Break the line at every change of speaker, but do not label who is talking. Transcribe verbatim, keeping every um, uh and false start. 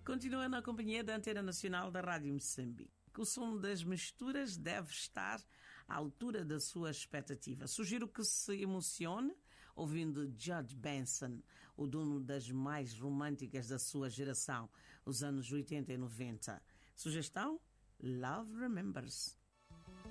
Continua na companhia da Antena Nacional da Rádio Moçambique. O som das misturas deve estar à altura da sua expectativa. Sugiro que se emocione ouvindo George Benson, o dono das mais românticas da sua geração, os anos oitenta e noventa. Sugestão? Love Remembers.